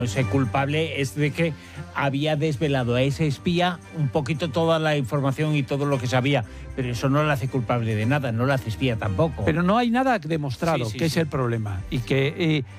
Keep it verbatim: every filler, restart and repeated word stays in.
Ese culpable es de que había desvelado a ese espía un poquito toda la información y todo lo que sabía, pero eso no le hace culpable de nada, no le hace espía tampoco. Pero no hay nada demostrado, sí, sí, que sí. es el problema. Y que eh,